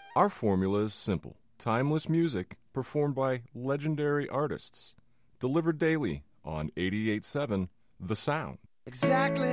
Our formula is simple. Timeless music performed by legendary artists. Delivered daily on 88.7 The Sound. Exactly